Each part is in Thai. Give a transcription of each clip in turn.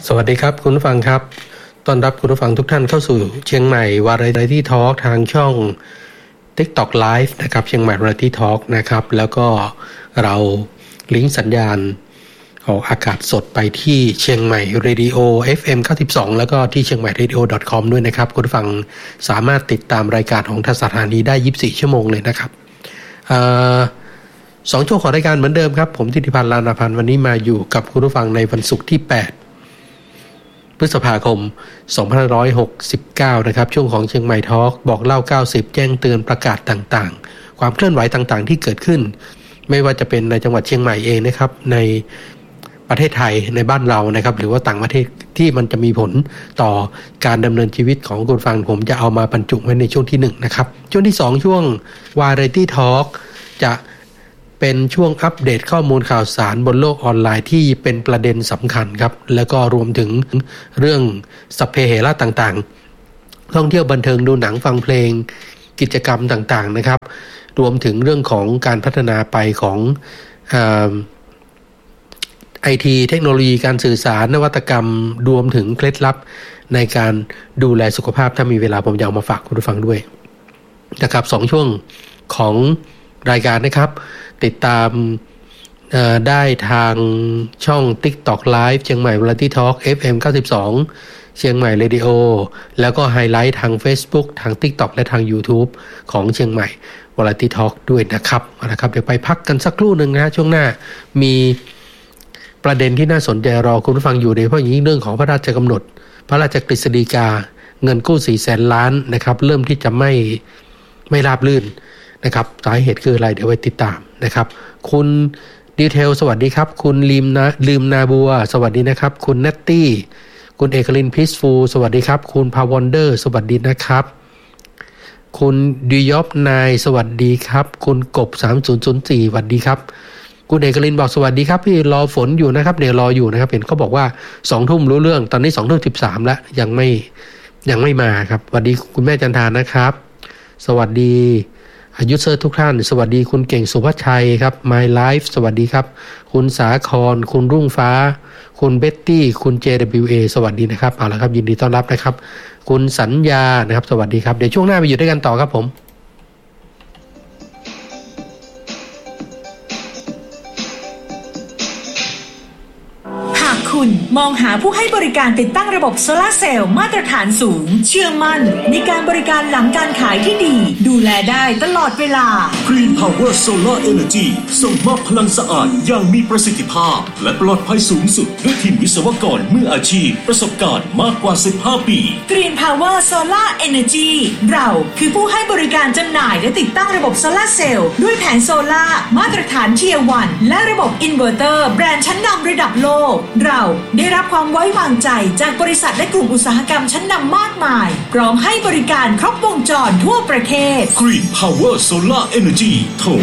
สวัสดีครับคุณผู้ฟังครับต้อนรับคุณผู้ฟังทุกท่านเข้าสู่เชียงใหม่วาไรตี้ทอล์กทางช่อง TikTok Live นะครับเชียงใหม่วาไรตี้ทอล์กนะครับแล้วก็เราลิงก์สัญญาณออกอากาศสดไปที่เชียงใหม่เรดิโอ FM 92แล้วก็ที่เชียงใหม่ radio.com ด้วยนะครับคุณผู้ฟังสามารถติดตามรายการของทางสถานีได้24ชั่วโมงเลยนะครับ2 ช่วงของรายการเหมือนเดิมครับผมธิติพันธ์ ลานาพันธ์วันนี้มาอยู่กับคุณผู้ฟังในวันศุกร์ที่8พฤษภาคม2569นะครับช่วงของเชียงใหม่ทอล์กบอกเล่า90แจ้งเตือนประกาศต่างๆความเคลื่อนไหวต่างๆที่เกิดขึ้นไม่ว่าจะเป็นในจังหวัดเชียงใหม่เองนะครับในประเทศไทยในบ้านเรานะครับหรือว่าต่างประเทศที่มันจะมีผลต่อการดำเนินชีวิตของคุณฟังผมจะเอามาบรรจุไว้ในช่วงที่1นะครับช่วงที่2ช่วง Variety Talk จะเป็นช่วงอัปเดตข้อมูลข่าวสารบนโลกออนไลน์ที่เป็นประเด็นสำคัญครับแล้วก็รวมถึงเรื่องสัพเพเหระต่างๆท่องเที่ยวบันเทิงดูหนังฟังเพลงกิจกรรมต่างๆนะครับรวมถึงเรื่องของการพัฒนาไปของIT เทคโนโลยีการสื่อสารนวัตกรรมรวมถึงเคล็ดลับในการดูแลสุขภาพถ้ามีเวลาผมจะเอามาฝากคุณผู้ฟังด้วยนะครับ2ช่วงของรายการนะครับติดตามได้ทางช่อง TikTok Live เชียงใหม่ Variety Talk FM 92เชียงใหม่ Radio แล้วก็ไฮไลท์ทาง Facebook ทาง TikTok และทาง YouTube ของเชียงใหม่ Variety Talk ด้วยนะครับเดี๋ยวไปพักกันสักครู่นึงนะช่วงหน้ามีประเด็นที่น่าสนใจรอคุณผู้ฟังอยู่โดยเฉพาะอย่างยิ่งเรื่องของพระราชกำหนดพระราชกฤษฎีกาเงินกู้ 400,000 ล้านนะครับเริ่มที่จะไม่ราบรื่นนะครับสาเหตุคืออะไรเดี๋ยวไว้ติดตามนะครับคุณดีเทลสวัสดีครับคุณลืมนาบัวสวัสดีนะครับคุณเนตตี้คุณเอกลินพิสฟูสวัสดีครับคุณพาวอนเดอร์สวัสดีนะครับคุณดิยอบนายสวัสดีครับคุณกบ3004สวัสดีครับคุณเอกลินบอกสวัสดีครับพี่รอฝนอยู่นะครับรออยู่นะครับเห็นเขาบอกว่า 20:00 นรู้เรื่องตอนนี้ 20:13 แล้วยังไม่มาครับสวัสดีคุณแม่จันทานะครับสวัสดียูเซอร์ทุกท่านสวัสดีคุณเก่งสุภชัยครับ My Life สวัสดีครับคุณสาครคุณรุ่งฟ้าคุณเบ็ตตี้คุณ JWA สวัสดีนะครับเอาละครับยินดีต้อนรับนะครับคุณสัญญานะครับสวัสดีครับเดี๋ยวช่วงหน้าไปอยู่ด้วยกันต่อครับผมคุณมองหาผู้ให้บริการติดตั้งระบบโซลาร์เซลล์มาตรฐานสูงเชื่อมั่นในการบริการหลังการขายที่ดีดูแลได้ตลอดเวลา Green Power Solar Energy ส่งมอบพลังสะอาดอย่างมีประสิทธิภาพและปลอดภัยสูงสุดด้วยทีมวิศวกรมืออาชีพประสบการณ์มากกว่า15 ปี Green Power Solar Energy เราคือผู้ให้บริการจำหน่ายและติดตั้งระบบโซลาร์เซลล์ด้วยแผงโซลาร์มาตรฐาน Tier 1และระบบอินเวอร์เตอร์แบรนด์ชั้นนำระดับโลกเราได้รับความไว้วางใจจากบริษัทและกลุ่มอุตสาหกรรมชั้นนำมากมายพร้อมให้บริการครบวงจรทั่วประเทศ Green Power Solar Energy โทร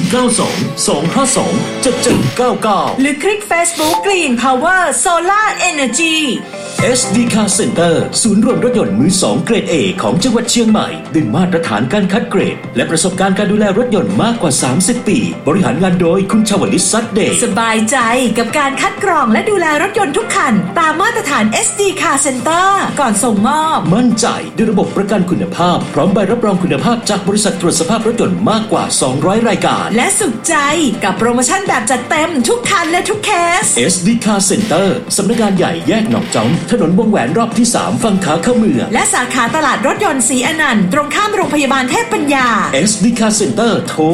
092-252-7799 หรือคลิก Facebook Green Power Solar Energy SD Car Center ศูนย์รวมรถยนต์มือ2เกรด A ของจังหวัดเชียงใหม่ด้วยมาตรฐานการคัดเกรดและประสบการณ์การดูแลรถยนต์มากกว่า30 ปีบริหารงานโดยคุณชวลิต ซัดเดชสบายใจกับการคัดกรองและดูแลรถยนต์ทุกคันตามมาตรฐาน SD Car Center ก่อนส่งมอบมั่นใจด้วยระบบประกันคุณภาพพร้อมใบรับรองคุณภาพจากบริษัทตรวจสภาพรถยนต์มากกว่า200รายการและสุขใจกับโปรโมชั่นแบบจัดเต็มทุกคันและทุกเคส SD Car Center สำนักงานใหญ่แยกหนองจอมถนนวงแหวนรอบที่3ฝั่งขาเข้าเมืองและสาขาตลาดรถยนต์ศรีอนันต์ตรงข้ามโรงพยาบาลเทพปัญญา SD Car Center โทร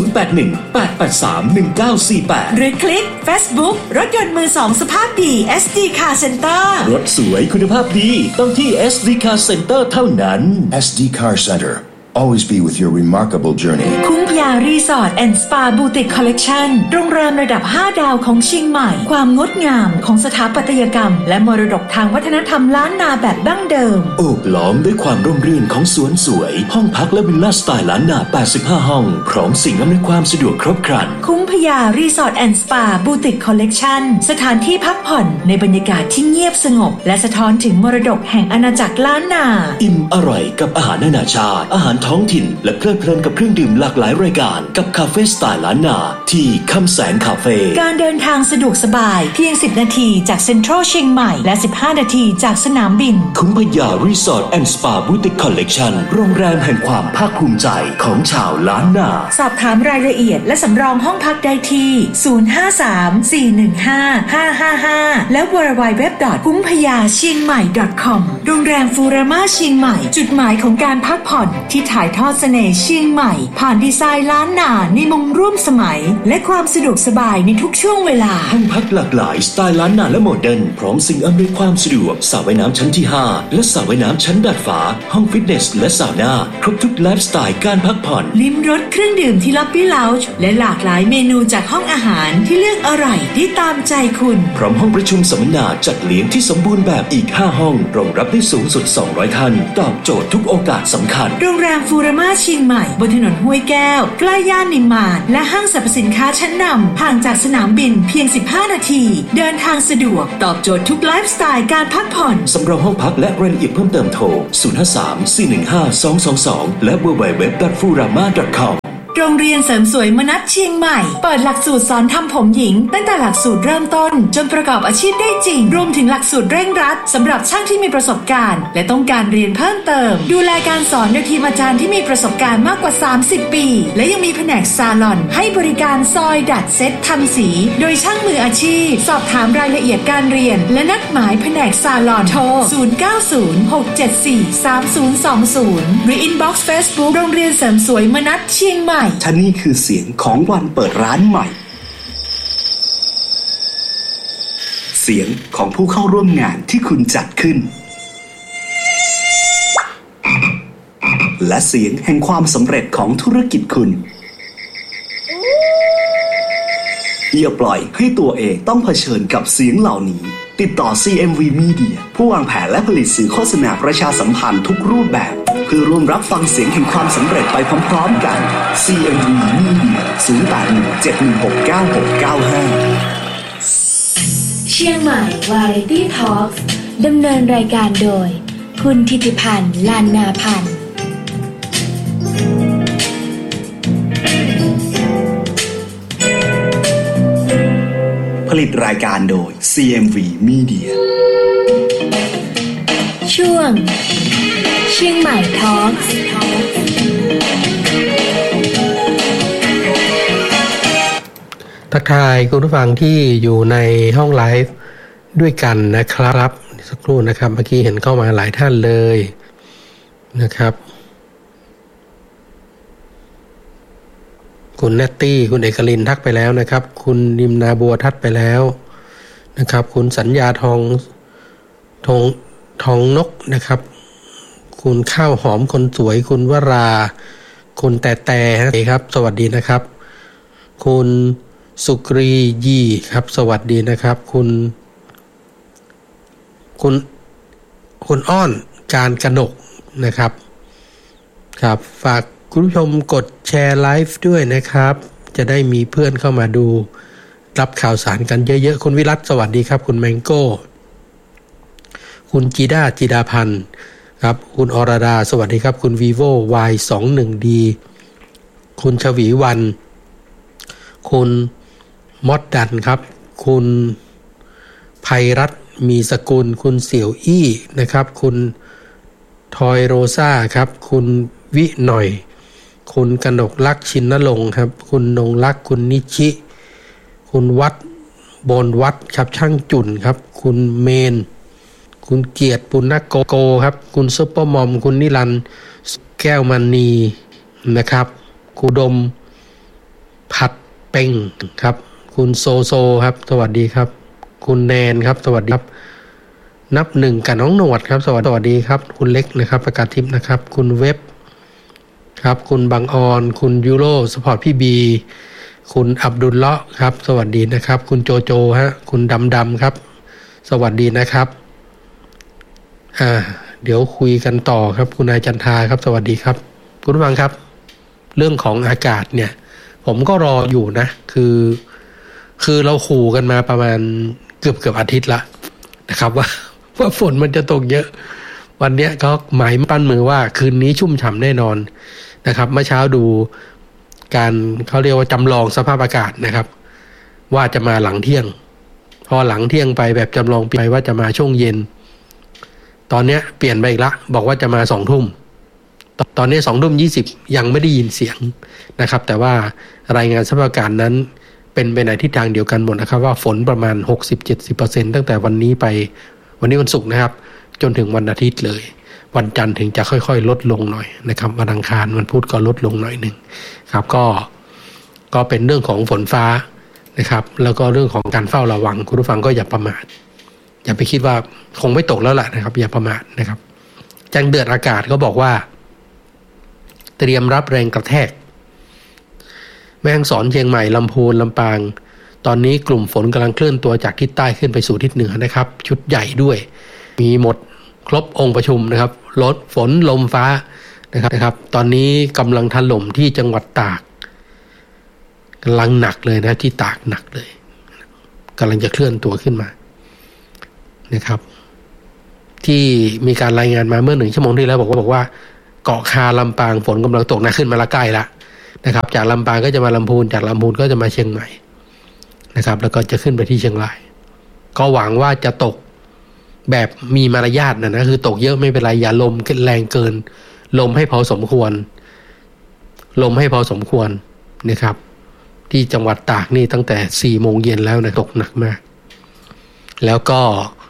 081-883-1948 หรือคลิก Facebook รถยนต์มือ2สภาพดี SD Car Center รถสวยคุณภาพดีต้องที่ SD Car Center เท่านั้น SD Car Center Always be with your remarkable journey คุ้งพยารีสอร์ทแอนด์สปาบูติกคอลเลคชั่นโรงแรมระดับ5ดาวของเชียงใหม่ความงดงามของสถาปัตยกรรมและมรดกทางวัฒนธรรมล้านนาแบบดั้งเดิมโอบล้อมด้วยความร่มรื่นของสวนสวยห้องพักและวิลล่าสไตล์ล้านนา85ห้องพร้อมสิ่งอำนวยความสะดวกครบครันคุ้งพยารีสอร์ทแอนด์สปาบูติกคอลเลคชั่นสถานที่พักผ่อนในบรรยากาศที่เงียบสงบและสะท้อนถึงมรดกแห่งอาณาจักรล้านนาอิ่มอร่อยกับอาหารนานาชาติอาหารท้องถิ่นและเพลิดเพลินกับเครื่องดื่มหลากหลายรายการกับคาเฟ่สไตล์ล้านนาที่คำแสนคาเฟ่การเดินทางสะดวกสบายเพียง10นาทีจากเซ็นทรัลเชียงใหม่และ15นาทีจากสนามบินคุ้มพยารีสอร์ทแอนด์สปาบูติกคอลเลกชันโรงแรมแห่งความภาคภูมิใจของชาวล้านนาสอบถามรายละเอียดและสำรองห้องพักได้ที่053-415-555และ www.kumphayachiangmai.com โรงแรมฟูราม่าเชียงใหม่จุดหมายของการพักผ่อนที่ถ่ายทอดเสน่ห์เชียงใหม่ผ่านดีไซน์ล้านนาในมุมร่วมสมัยและความสะดวกสบายในทุกช่วงเวลาห้องพักหลากหลายสไตล์ล้านนาและโมเดิร์นพร้อมสิ่งอำนวยความสะดวกสระว่ายน้ำชั้นที่5และสระว่ายน้ำชั้นดาดฟ้าห้องฟิตเนสและซาวน่าครบทุกไลฟ์สไตล์การพักผ่อนลิ้มรสเครื่องดื่มที่ล็อบบี้เลาจ์และหลากหลายเมนูจากห้องอาหารที่เลือกอร่อยได้ตามใจคุณพร้อมห้องประชุมสัมมนาจัดเลี้ยงที่สมบูรณ์แบบอีก5ห้องรองรับได้สูงสุด200ท่านตอบโจทย์ทุกโอกาสสำคัญโรงแรมฟูราม่าเชียงใหม่บนถนนห้วยแก้วใกล้ย่านนิมมานและห้างสรรพสินค้าชั้นนำห่างจากสนามบินเพียง15นาทีเดินทางสะดวกตอบโจทย์ทุกไลฟ์สไตล์การพักผ่อนสำรองห้องพักและรายละเอียดเพิ่มเติมโทร053-415-222และ www.furama.com โรงเรียนเสริมสวยมนัสเชียงใหม่เปิดหลักสูตรสอนทำผมหญิงตั้งแต่หลักสูตรเริ่มต้นจนประกอบอาชีพได้จริงรวมถึงหลักสูตรเร่งรัดสำหรับช่างที่มีประสบการณ์และต้องการเรียนเพิ่มเติมดูแลการสอนโดยทีมอาจารย์ที่มีประสบการณ์มากกว่า30ปีและยังมีแผนกซาลอนให้บริการซอยดัดเซ็ตทำสีโดยช่างมืออาชีพสอบถามรายละเอียดการเรียนและนัดหมายแผนกซาลอนโทร0906743020หรือ inbox Facebook โรงเรียนเสริมสวยมนัสเชียงใหม่ท่านี่คือเสียงของวันเปิดร้านใหม่เสียงของผู้เข้าร่วมงานที่คุณจัดขึ้นและเสียงแห่งความสำเร็จของธุรกิจคุณอย่าปล่อยให้ตัวเองต้องเผชิญกับเสียงเหล่านี้ติดต่อ CMV Media ผู้วางแผนและผลิตสื่อโฆษณาประชาสัมพันธ์ทุกรูปแบบเพื่อร่วมรับฟังเสียงแห่งความสำเร็จไปพร้อมๆกัน CMV Media 0817169695 เชียงใหม่ Variety Talks ดำเนินรายการโดยคุณธิติพันธ์ ลานนาพันธ์ผลิตรายการโดย CMV Media ช่วงเชียงใหม่ Talks ทักทายคุณผู้ฟังที่อยู่ในห้องไลฟ์ด้วยกันนะครับสักครู่นะครับเมื่อกี้เห็นเข้ามาหลายท่านเลยนะครับคุณเนตตี้คุณเอกลินทักไปแล้วนะครับคุณนิมนาบัวทักไปแล้วนะครับคุณสัญญาทองนกนะครับคุณข้าวหอมคนสวยคุณวราคุณแต่ครับสวัสดีนะครับคุณสุกรียีครับสวัสดีนะครับคุณอ้อนการกนกนะครับครับฝากคุณผู้ชมกดแชร์ไลฟ์ด้วยนะครับจะได้มีเพื่อนเข้ามาดูรับข่าวสารกันเยอะๆคุณวิรัตสวัสดีครับคุณแมงโก้คุณจีดาพันธ์ครับคุณอรดาสวัสดีครับคุณ vivo y21d คุณชวีวันคุณมอดดันครับคุณภัยรัตน์มีสกุลคุณเสี่ยวอี้นะครับคุณทอยโรซ่าครับคุณวิหน่อยคุณกนกลักษณ์ชินนรงค์ครับคุณนงลักษณ์คุณนิชิคุณวัดบนวัดครับช่างจุ่นครับคุณเมนคุณเกียรติปุณณโกครับคุณซุปเปอร์มอมคุณนิรันดร์แก้วมณีนะครับคุณดมผัดเป่งครับคุณโซครับสวัสดีครับคุณแนนครับสวัสดีครับนับหนึ่งกับน้องหนวดครับสวัสดีครับคุณเล็กนะครับประกาศทิพย์นะครับคุณเว็บครับคุณบังออนคุณยูโรสปอร์ตพี่บีคุณอับดุลเลาะครับสวัสดีนะครับคุณโจฮะคุณดำครับสวัสดีนะครับเดี๋ยวคุยกันต่อครับคุณนายจันทาครับสวัสดีครับคุณผู้ฟังครับเรื่องของอากาศเนี่ยผมก็รออยู่นะคือเราขู่กันมาประมาณเกือบอาทิตย์ละนะครับว่าฝนมันจะตกเยอะวันนี้ก็หมายปั้นมือว่าคืนนี้ชุ่มฉ่ำแน่นอนนะครับเมื่อเช้าดูการเขาเรียกว่าจำลองสภาพอากาศนะครับว่าจะมาหลังเที่ยงพอหลังเที่ยงไปแบบจำลองไปว่าจะมาช่วงเย็นตอนนี้เปลี่ยนไปอีกละบอกว่าจะมา2 ทุ่มตอนนี้2 ทุ่ม 20ยังไม่ได้ยินเสียงนะครับแต่ว่ารายงานสภาพอากาศนั้นเป็นไปในทิศทางเดียวกันหมดนะครับว่าฝนประมาณ 60-70% ตั้งแต่วันนี้ไปวันนี้วันศุกร์นะครับจนถึงวันอาทิตย์เลยวันจันทร์ถึงจะค่อยๆลดลงหน่อยนะครับวันอังคารวันพุธก็ลดลงหน่อยนึงครับก็เป็นเรื่องของฝนฟ้านะครับแล้วก็เรื่องของการเฝ้าระวังคุณผู้ฟังก็อย่าประมาทอย่าไปคิดว่าคงไม่ตกแล้วล่ะนะครับอย่าประมาทนะครับแจ้งเตือนอากาศก็บอกว่าเตรียมรับแรงกระแทกแม่ฮ่องสอนเชียงใหม่ลำพูนลำปางตอนนี้กลุ่มฝนกำลังเคลื่อนตัวจากทิศใต้ขึ้นไปสู่ทิศเหนือนะครับชุดใหญ่ด้วยมีหมดครบองค์ประชุมนะครับลดฝนลมฟ้านะครับตอนนี้กำลังถล่มที่จังหวัดตากกำลังหนักเลยนะที่ตากหนักเลยกำลังจะเคลื่อนตัวขึ้นมานะครับที่มีการรายงานมาเมื่อ1 ชั่วโมงที่แล้วบอกว่าเกาะคาลำปางฝนกำลังตกหนักขึ้นมาละใกล้ละนะครับจากลำปางก็จะมาลำพูนจากลำพูนก็จะมาเชียงใหม่นะครับแล้วก็จะขึ้นไปที่เชียงรายก็หวังว่าจะตกแบบมีมารยาทนะคือตกเยอะไม่เป็นไรอย่าลมแรงเกินลมให้พอสมควรนะครับที่จังหวัดตากนี่ตั้งแต่ 4 โมงเย็นแล้วนะตกหนักมากแล้วก็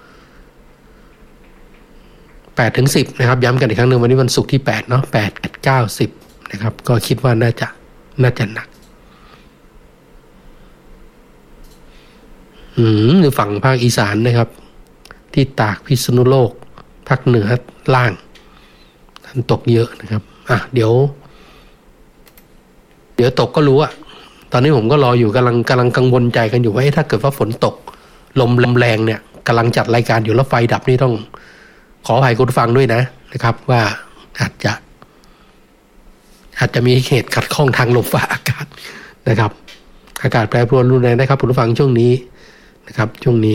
8 ถึง 10นะครับย้ำกันอีกครั้งนึงวันนี้วันศุกร์ที่8เนาะ8 9 10นะครับก็คิดว่าน่าจะหนักหรือฝั่งภาคอีสานนะครับที่ตากพิษณุโลกภาคเหนือล่างท่านตกเยอะนะครับเดี๋ยวตกก็รู้อะตอนนี้ผมก็รออยู่กำลังกังวลใจกันอยู่ว่าถ้าเกิดว่าฝนตกลมแรงเนี่ยกำลังจัดรายการอยู่แล้วไฟดับนี่ต้องขออภัยคุณผู้ฟังด้วยนะครับว่าอาจจะมีเหตุขัดข้องทางลมฟ้าอากาศนะครับอากาศแปรปรวนรุนแรงนะครับคุณผู้ฟังช่วงนี้นะครับช่วงนี้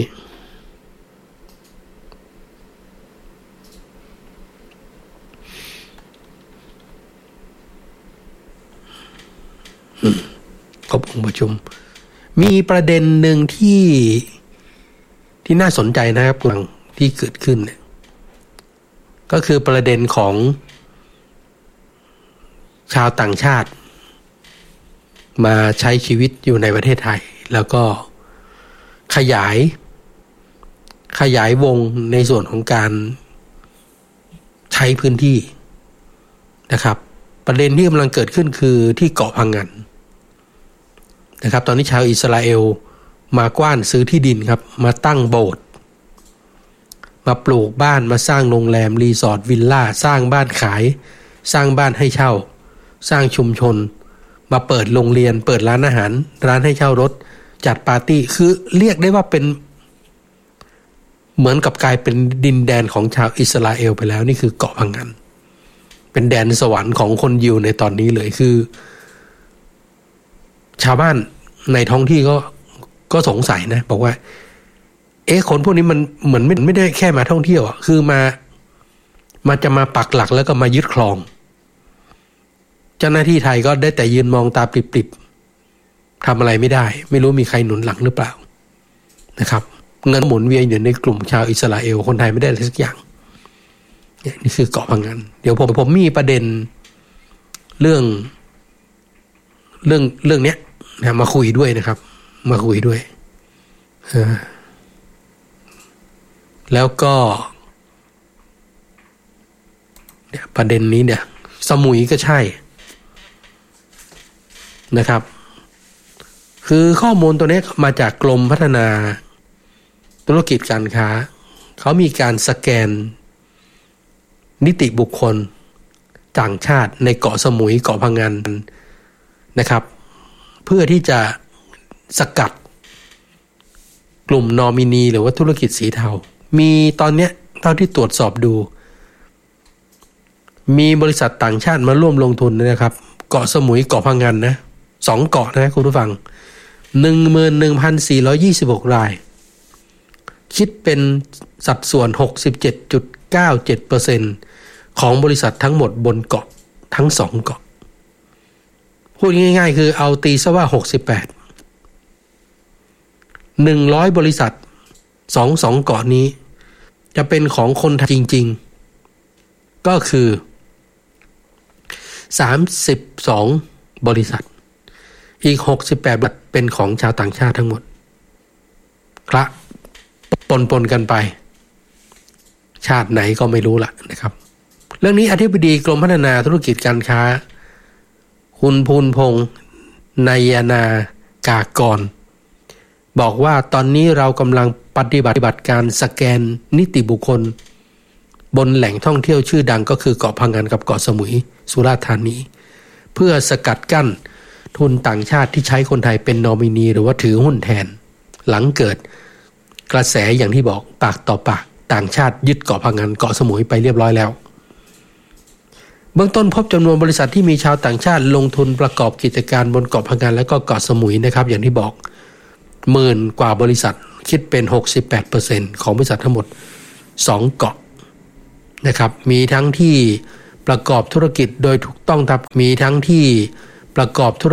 ครบองค์ประชุมมีประเด็นหนึ่งที่น่าสนใจนะครับที่เกิดขึ้นเนี่ยก็คือประเด็นของชาวต่างชาติมาใช้ชีวิตอยู่ในประเทศไทยแล้วก็ขยายวงในส่วนของการใช้พื้นที่นะครับประเด็นที่กำลังเกิดขึ้นคือที่เกาะพังงันนะครับตอนนี้ชาวอิสราเอลมากว้านซื้อที่ดินครับมาตั้งโบสถ์มาปลูกบ้านมาสร้างโรงแรมรีสอร์ทวิลล่าสร้างบ้านขายสร้างบ้านให้เช่าสร้างชุมชนมาเปิดโรงเรียนเปิดร้านอาหารร้านให้เช่ารถจัดปาร์ตี้คือเรียกได้ว่าเป็นเหมือนกับกลายเป็นดินแดนของชาวอิสราเอลไปแล้วนี่คือเกาะพังงันเป็นแดนสวรรค์ของคนยิวในตอนนี้เลยคือชาวบ้านในท้องที่ก็สงสัยนะบอกว่าคนพวกนี้มันเหมือนไม่ได้แค่มาท่องเที่ยวคือมาจะมาปักหลักแล้วก็มายึดครองเจ้าหน้าที่ไทยก็ได้แต่ยืนมองตาปริบๆทำอะไรไม่ได้ไม่รู้มีใครหนุนหลังหรือเปล่านะครับเงินหมุนเวียนอยู่ในกลุ่มชาวอิสราเอลคนไทยไม่ได้อะไรสักอย่างนี่คือเกาะพังงันเดี๋ยวผมมีประเด็นเรื่องเนี้ยนะมาคุยด้วยนะครับมาคุยด้วยแล้วก็เนี่ยประเด็นนี้เนี่ยสมุยก็ใช่นะครับคือข้อมูลตัวนี้มาจากกรมพัฒนาธุรกิจการค้าเขามีการสแกนนิติบุคคลต่างชาติในเกาะสมุยเกาะพังงันนะครับเพื่อที่จะสกัดกลุ่มนอมินีหรือว่าธุรกิจสีเทามีตอนนี้เท่าที่ตรวจสอบดูมีบริษัทต่างชาติมาร่วมลงทุนนะครับเกาะสมุยเกาะพังงันนะ2เกาะนะคุณผู้ฟัง 11,426 รายคิดเป็นสัดส่วน 97% ของบริษัททั้งหมดบนเกาะทั้ง2เกาะพูดง่ายๆคือเอาตีซะว่า100 บริษัท2เกาะนี้จะเป็นของคนไทยจริงๆก็คือ32 บริษัทอีก68 บริษัทเป็นของชาวต่างชาติทั้งหมดคละปนกันไปชาติไหนก็ไม่รู้ละนะครับเรื่องนี้อธิบดีกรมพัฒนาธุรกิจการค้าคุณภูลพงษ์นายนากากรบอกว่าตอนนี้เรากำลังปฏิบัติการสแกนนิติบุคคลบนแหล่งท่องเที่ยวชื่อดังก็คือเกาะพังงานกับเกาะสมุยสุราษฎร์ธานีเพื่อสกัดกั้นทุนต่างชาติที่ใช้คนไทยเป็นนอมินีหรือว่าถือหุ้นแทนหลังเกิดกระแสอย่างที่บอกปากต่อปากต่างชาติยึดเกาะพังงานเกาะสมุยไปเรียบร้อยแล้วเบื้องต้นพบจำนวนบริษัทที่มีชาวต่างชาติลงทุนประกอบกิจการบนเกาะพังงานและก็เกาะสมุยนะครับอย่างที่บอก10,000 กว่าบริษัทคิดเป็น 68% ของบริษัททั้งหมด2เกาะนะครับมีทั้งที่ประกอบธุรกิจโดยถูกต้องมีทั้งที่ประกอบธุร